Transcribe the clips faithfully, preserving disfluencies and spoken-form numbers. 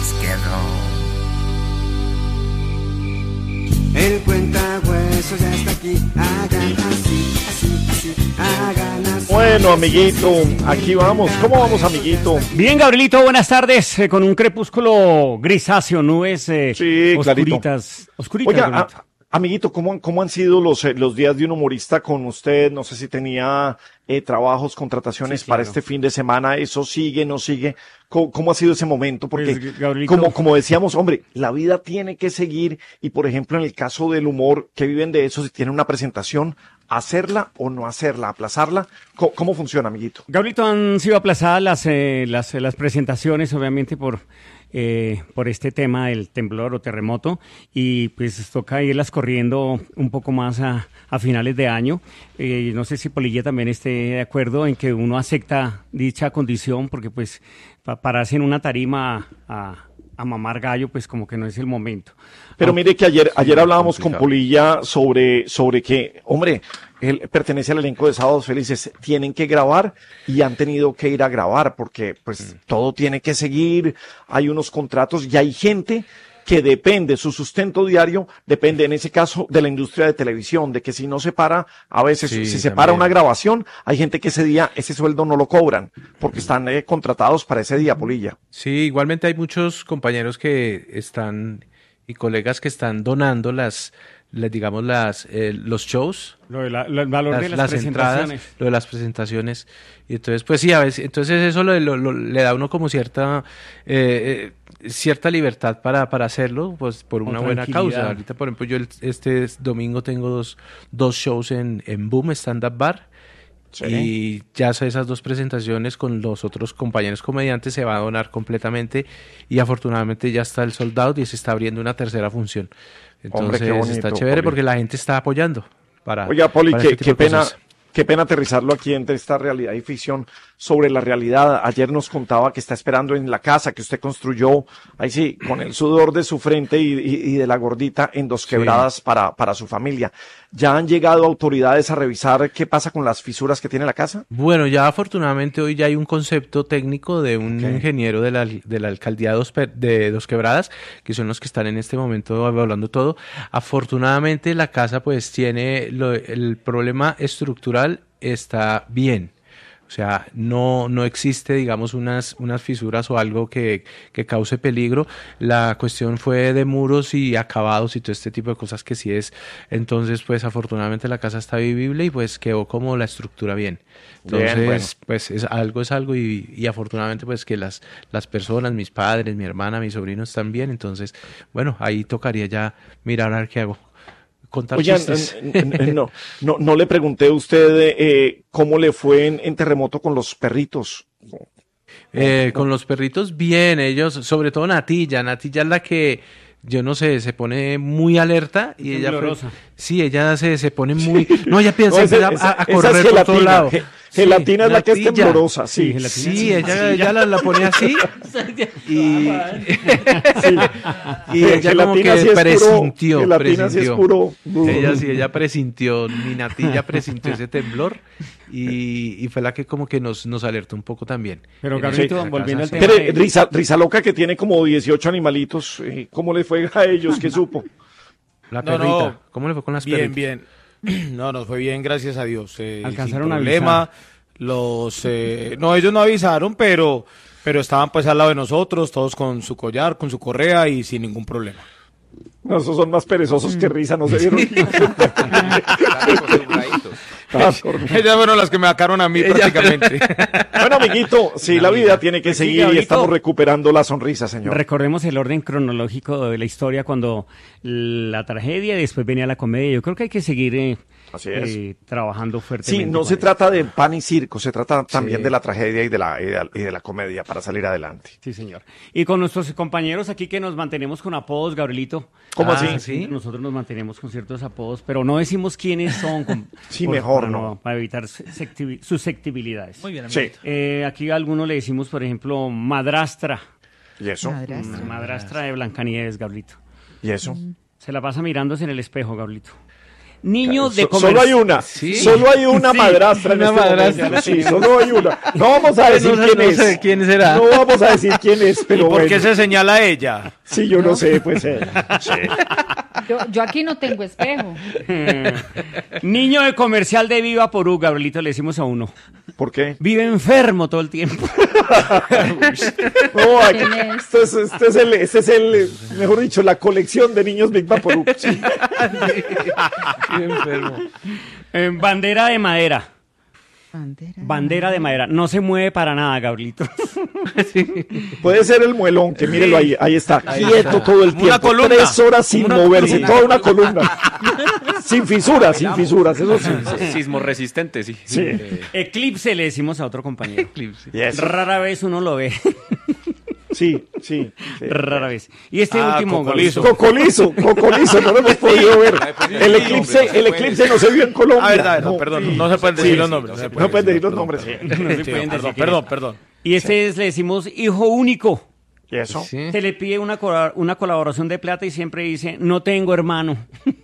les quedó. El cuentahuesos ya está aquí, hagan así, así, así, hagan así. Bueno, amiguito, aquí vamos. ¿Cómo vamos, amiguito? Bien, Gabrielito, buenas tardes. Eh, con un crepúsculo grisáceo, nubes eh, Sí, oscuritas. Oscuritas, Oiga, Gabrielito. a- amiguito, ¿cómo, ¿cómo han sido los, eh, los días de un humorista con usted? No sé si tenía eh, trabajos, contrataciones Sí, para claro. este fin de semana. ¿Eso sigue, no sigue? ¿Cómo, cómo ha sido ese momento? Porque, Pues, Gabrielito. como, como decíamos, hombre, la vida tiene que seguir y, por ejemplo, en el caso del humor, que viven de eso, si tienen una presentación, hacerla o no hacerla, aplazarla. ¿Cómo, cómo funciona, amiguito? Gabrielito, han sido aplazadas las, eh, las, las presentaciones, obviamente, por, eh, por este tema del temblor o terremoto, y pues toca irlas corriendo un poco más a, a finales de año. Eh, no sé si Polilla también esté de acuerdo en que uno acepta dicha condición, porque pues pa- pararse en una tarima a, a mamar gallo, pues como que no es el momento. Pero Aunque- mire que ayer, ayer hablábamos complicado. con Polilla sobre, sobre que, hombre, él pertenece al elenco de Sábados Felices, tienen que grabar y han tenido que ir a grabar porque pues todo tiene que seguir, hay unos contratos y hay gente que depende, su sustento diario depende en ese caso de la industria de televisión, de que si no se para, a veces Sí, si se también. para una grabación, hay gente que ese día ese sueldo no lo cobran porque están eh, contratados para ese día, Polilla. Sí, igualmente hay muchos compañeros que están y colegas que están donando las, las digamos, las eh, los shows, Lo de la- lo- el valor de las, las, las entradas, presentaciones. lo de las presentaciones. Y entonces, pues sí, a veces, entonces eso lo, lo- lo- le da a uno como cierta eh, eh, cierta libertad para, para hacerlo, pues por Con una buena tranquilidad. causa. Ahorita, por ejemplo, yo el- este domingo tengo dos, dos shows en, en Boom Stand Up Bar. Sí. Y ya esas dos presentaciones con los otros compañeros comediantes se va a donar completamente y afortunadamente ya está el sold out y se está abriendo una tercera función. Hombre, Entonces qué bonito, está chévere Poli. porque la gente está apoyando para Oiga, Poli, para qué, este tipo qué de pena, cosas. qué pena aterrizarlo aquí entre esta realidad y ficción sobre la realidad. Ayer nos contaba que está esperando en la casa que usted construyó, ahí sí, con el sudor de su frente y, y- y de la gordita en Dos Quebradas para, para su familia. ¿Ya han llegado autoridades a revisar qué pasa con las fisuras que tiene la casa? Bueno, ya afortunadamente hoy ya hay un concepto técnico de un Ok. ingeniero de la, de la alcaldía de Dos, Pe- de Dos Quebradas, que son los que están en este momento hablando todo. Afortunadamente la casa pues tiene lo- el problema estructural está bien. O sea, no, no existe, digamos, unas, unas fisuras o algo que, que cause peligro. La cuestión fue de muros y acabados y todo este tipo de cosas que sí es. Entonces, pues, afortunadamente la casa está vivible y pues quedó como la estructura bien. Entonces, Bien, bueno. pues, es algo es algo y, y afortunadamente, pues, que las, las personas, mis padres, mi hermana, mis sobrinos están bien. Entonces, bueno, ahí tocaría ya mirar a ver qué hago. Contar Oigan, chistes. n- n- n- no, no, no le pregunté a usted eh, cómo le fue en, en terremoto con los perritos. Eh, con los perritos, bien, ellos, sobre todo Natilla. Natilla es la que, yo no sé, se pone muy alerta y ella. Temblorosa. Sí, ella se, se pone muy. No, ella piensa, No, ese- empieza esa- a, a esa correr es por gelatina. todo lado. Ge- gelatina es la que es Natilla. temblorosa, sí. Sí, gelatina. Sí, ella, ella la, la pone así y, y ella como Gelatina que sí es puro- presintió, gelatina sí es presintió. puro- Ella sí, ella presintió, mi Natilla presintió ese temblor y, y fue la que como que nos, nos alertó un poco también. Pero, En Gabrielito, esa volviendo al casa, tema sí. Pero, risa, risa loca que tiene como dieciocho animalitos. eh, ¿Cómo le fue a ellos? ¿Qué supo? La No, perrita. no. ¿Cómo le fue con las Bien, perritas? bien. No, nos fue bien, gracias a Dios. Eh, Alcanzaron sin a problema. avisar. Los, eh, no, ellos no avisaron, pero, pero estaban pues al lado de nosotros, todos con su collar, con su correa y sin ningún problema. No, esos son más perezosos que risa, ¿no se vieron? Ah, por- Ellas fueron las que me sacaron a mí prácticamente. Bueno, amiguito, sí, la vida tiene que Sí, seguir y Gabrielito. estamos recuperando la sonrisa, señor. Recordemos el orden cronológico de la historia cuando la tragedia y después venía la comedia. Yo creo que hay que seguir eh, Así es. eh, trabajando fuertemente. Sí, no con se eso. trata de pan y circo, se trata también Sí. de la tragedia y de la, y de, y de la comedia para salir adelante. Sí, señor. Y con nuestros compañeros aquí que nos mantenemos con apodos, Gabrielito. ¿Cómo Ah, así? ¿sí? Nosotros nos mantenemos con ciertos apodos, pero no decimos quiénes son. con- Sí, mejor para no. Para evitar susceptibi- susceptibilidades. Muy bien, Sí. amiguito. Eh, aquí a algunos le decimos, por ejemplo, madrastra. ¿Y eso? Madrastra. Madrastra de Blancanieves, Gabrielito. ¿Y eso? Se la pasa mirándose en el espejo, Gabrielito. Niño de So- comercio. solo hay una, Sí. solo hay una Sí, madrastra en una este madrastra. momento. Sí, solo hay una. No vamos a decir No sé- quién no es. sé quién será. No vamos a decir quién es, pero ¿Y por qué bueno. se señala a ella? Sí, yo no, sé, pues. eh, sí. Yo, yo aquí no tengo espejo. Niño de comercial de Viva Porú, Gabrielito, le decimos a uno. ¿Por qué? Vive enfermo todo el tiempo. No, aquí- ¿Quién es? este es, este es el, este es el, mejor dicho, la colección de niños Big Vaporub. Sí. Qué enfermo. Eh, bandera de madera. Bandera. Bandera de madera. No se mueve para nada, Gabrielito. Puede ser el muelón, que mírelo ahí, ahí está, Ahí quieto está. todo el Como una tiempo, columna. tres horas sin Como una moverse, columna. toda una columna. Sin fisuras, sin fisuras, eso sí. sí. Sismo resistente, sí. Sí. Eclipse le decimos a otro compañero. Y eso. Rara vez uno lo ve. Sí, sí. sí. Rara vez. Y este Ah, último, cocolizo. Gabrielito. Cocolizo, cocolizo, no lo hemos podido ver. El eclipse, el eclipse no se vio en Colombia. Ah, verdad, verdad, No. perdón, no se pueden decir Sí, los sí, nombres. se No pueden decir los perdón, nombres. sí. perdón. No se Sí, pueden decir perdón, quién perdón, es. perdón. Y este es, le decimos hijo único. ¿Y eso? Sí. Se le pide una, cora- una colaboración de plata y siempre dice, no tengo hermano.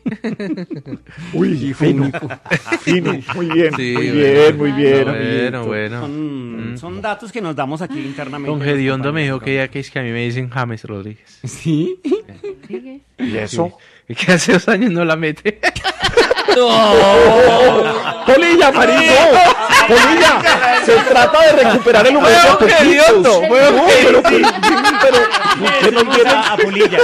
Uy, fino. Fino, muy bien, Sí, muy bueno. bien, muy bien. Bueno, amiguito. bueno. Son, son datos que nos damos aquí internamente. Don Gediondo me dijo que ya que es que a mí me dicen James Rodríguez. ¿Sí? Sigue. ¿Y eso? Y que hace dos años no la mete. Polilla, marido. Polilla. Se trata de recuperar el humor. Fue un hediondo, fue un No, pero que, pero, que no Decimos tiene- a, a Polilla.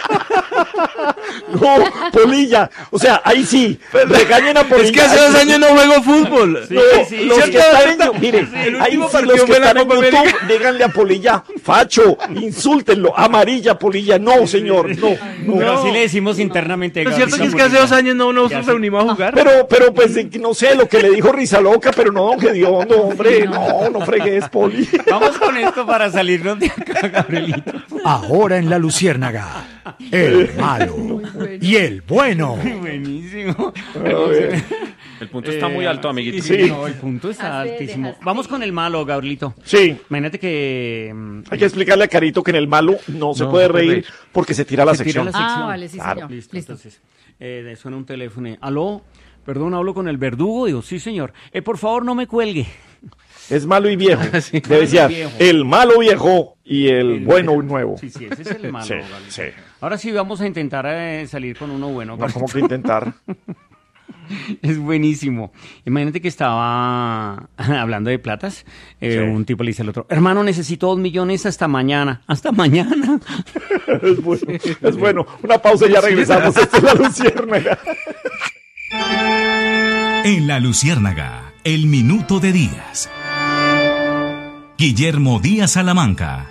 No, Polilla. O sea, ahí sí. Regañen a Polilla. Es que hace dos años no juego fútbol. Sí, No, sí, los sí. que están en, mire, el ahí último sí, partido los que fue la están en Copa YouTube, América. díganle a Polilla, facho, insúltenlo, amarilla Polilla, no señor, no, no. Pero No. sí le decimos internamente. Lo cierto que es Gabrielito que hace dos Polilla. años no nos ¿Qué hace? reunimos a jugar. Pero, pero pues eh, no sé, lo que le dijo Risa Loca, pero no Don Gediondo, hombre, no, no fregues, Poli. Vamos con esto para salirnos de acá, Gabrielito. Ahora en la Luciérnaga, el malo y el bueno. Buenísimo. El punto está muy alto, amiguito. Sí. No, el punto está Dejaste- altísimo. dejaste- Vamos con el malo, Gabrielito. Sí, Imagínate que mm, hay que explicarle a Carito que en el malo no se No, puede se puede reír reír. porque se tira la se tira sección. la Ah, sección. vale, sí, Claro. señor. Listo, Listo. entonces eh, suena un teléfono. y, Aló, perdón, hablo con el verdugo. Digo, sí, señor. Eh, por favor, no me cuelgue. Es malo y viejo. Sí. Debe decir, Malo y viejo. el malo viejo y el bueno y nuevo. Sí, sí, ese es el malo. Sí, Gabrielito. sí. Ahora sí vamos a intentar eh, salir con uno bueno. No, como que intentar. Es buenísimo. Imagínate que estaba hablando de platas. eh, Sí. Un tipo le dice al otro, hermano, necesito dos millones hasta mañana. Hasta mañana. Es bueno, es bueno. Una pausa y ya regresamos. Esta es la Luciérnaga. En la Luciérnaga, el minuto de Díaz. Guillermo Díaz Salamanca.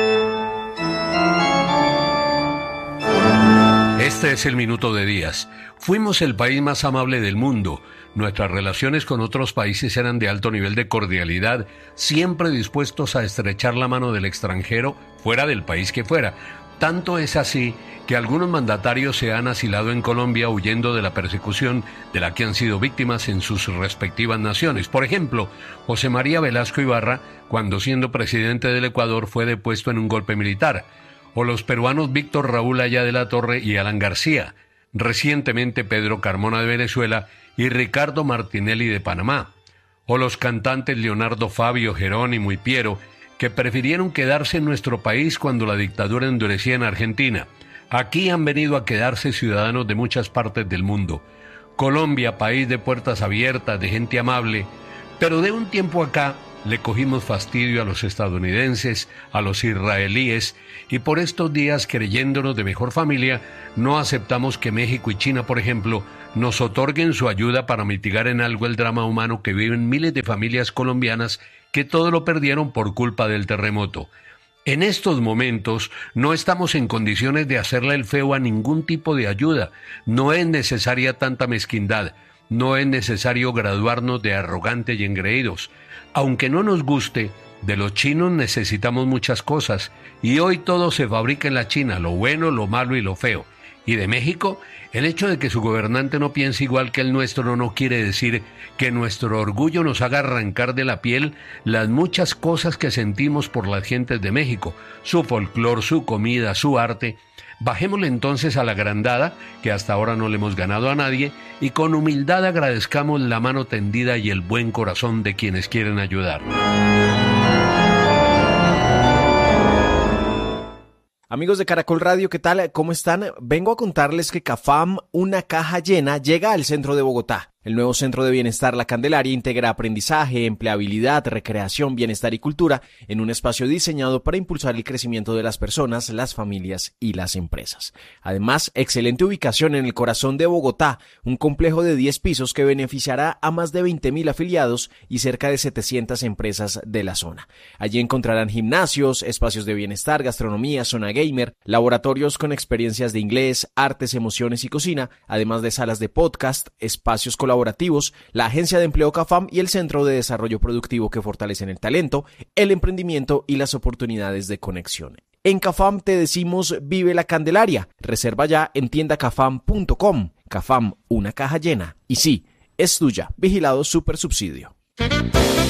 Este es el minuto de Díaz. Fuimos el país más amable del mundo. Nuestras relaciones con otros países eran de alto nivel de cordialidad, siempre dispuestos a estrechar la mano del extranjero, fuera del país que fuera. Tanto es así que algunos mandatarios se han asilado en Colombia huyendo de la persecución de la que han sido víctimas en sus respectivas naciones. Por ejemplo, José María Velasco Ibarra, cuando siendo presidente del Ecuador, fue depuesto en un golpe militar. O los peruanos Víctor Raúl Aya de la Torre y Alan García. Recientemente Pedro Carmona de Venezuela y Ricardo Martinelli de Panamá. O los cantantes Leonardo Fabio, Jerónimo y Piero, que prefirieron quedarse en nuestro país cuando la dictadura endurecía en Argentina. Aquí han venido a quedarse ciudadanos de muchas partes del mundo. Colombia, país de puertas abiertas, de gente amable, pero de un tiempo acá le cogimos fastidio a los estadounidenses, a los israelíes, y por estos días, creyéndonos de mejor familia, no aceptamos que México y China, por ejemplo, nos otorguen su ayuda para mitigar en algo el drama humano que viven miles de familias colombianas que todo lo perdieron por culpa del terremoto. En estos momentos no estamos en condiciones de hacerle el feo a ningún tipo de ayuda. No es necesaria tanta mezquindad. No es necesario graduarnos de arrogantes y engreídos. Aunque no nos guste, de los chinos necesitamos muchas cosas, y hoy todo se fabrica en la China, lo bueno, lo malo y lo feo. Y de México, el hecho de que su gobernante no piense igual que el nuestro no quiere decir que nuestro orgullo nos haga arrancar de la piel las muchas cosas que sentimos por las gentes de México, su folclor, su comida, su arte. Bajémosle entonces a la agrandada, que hasta ahora no le hemos ganado a nadie, y con humildad agradezcamos la mano tendida y el buen corazón de quienes quieren ayudar. Amigos de Caracol Radio, ¿qué tal? ¿Cómo están? Vengo a contarles que CAFAM, una caja llena, llega al centro de Bogotá. El nuevo Centro de Bienestar La Candelaria integra aprendizaje, empleabilidad, recreación, bienestar y cultura en un espacio diseñado para impulsar el crecimiento de las personas, las familias y las empresas. Además, excelente ubicación en el corazón de Bogotá, un complejo de diez pisos que beneficiará a más de veinte mil afiliados y cerca de setecientas empresas de la zona. Allí encontrarán gimnasios, espacios de bienestar, gastronomía, zona gamer, laboratorios con experiencias de inglés, artes, emociones y cocina, además de salas de podcast, espacios colaborativos, colaborativos, la Agencia de Empleo CAFAM y el Centro de Desarrollo Productivo que fortalecen el talento, el emprendimiento y las oportunidades de conexión. En CAFAM te decimos vive la Candelaria. Reserva ya en tienda cafam punto com. CAFAM, una caja llena. Y sí, es tuya. Vigilado Super Subsidio.